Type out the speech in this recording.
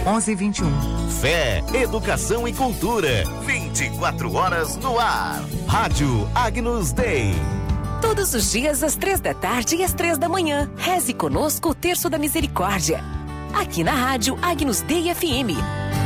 1121. Fé, educação e cultura. 24 horas no ar. Rádio Agnus Dei. Todos os dias às 3h e às 3h. Reze conosco o Terço da Misericórdia. Aqui na Rádio Agnus Dei FM.